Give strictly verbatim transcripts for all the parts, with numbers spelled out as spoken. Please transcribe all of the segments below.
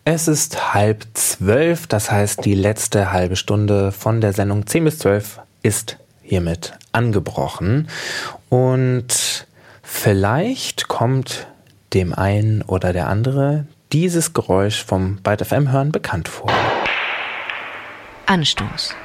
Es ist halb zwölf, das heißt, die letzte halbe Stunde von der Sendung zehn bis zwölf ist hiermit angebrochen. Und vielleicht kommt dem einen oder der andere dieses Geräusch vom Byte F M hören bekannt vor. Anstoß.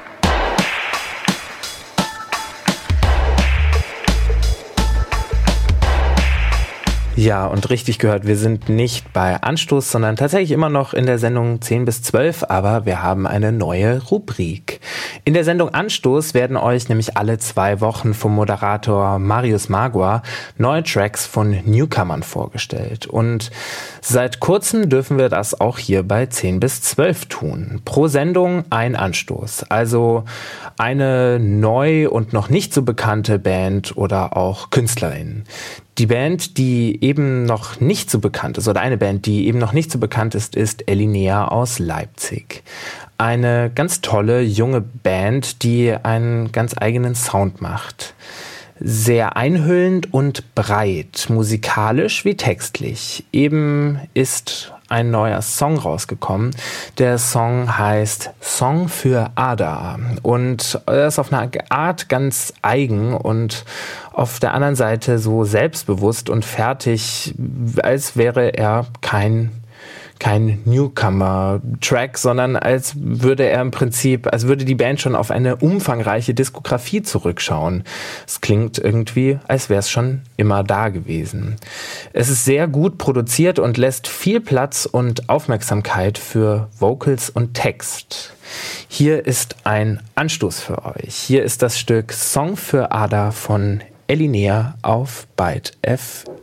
Ja, und richtig gehört, wir sind nicht bei Anstoß, sondern tatsächlich immer noch in der Sendung zehn bis zwölf, aber wir haben eine neue Rubrik. In der Sendung Anstoß werden euch nämlich alle zwei Wochen vom Moderator Marius Magua neue Tracks von Newcomern vorgestellt. Und seit kurzem dürfen wir das auch hier bei zehn bis zwölf tun. Pro Sendung ein Anstoß, also eine neu und noch nicht so bekannte Band oder auch Künstlerin. Die Band, die eben noch nicht so bekannt ist, oder eine Band, die eben noch nicht so bekannt ist, ist Elinea aus Leipzig. Eine ganz tolle junge Band, die einen ganz eigenen Sound macht. Sehr einhüllend und breit, musikalisch wie textlich. Eben ist ein neuer Song rausgekommen. Der Song heißt Song für Ada und er ist auf eine Art ganz eigen und auf der anderen Seite so selbstbewusst und fertig, als wäre er kein kein Newcomer-Track, sondern als würde er im Prinzip, als würde die Band schon auf eine umfangreiche Diskografie zurückschauen. Es klingt irgendwie, als wäre es schon immer da gewesen. Es ist sehr gut produziert und lässt viel Platz und Aufmerksamkeit für Vocals und Text. Hier ist ein Anstoß für euch. Hier ist das Stück Song für Ada von Elinea auf Byte F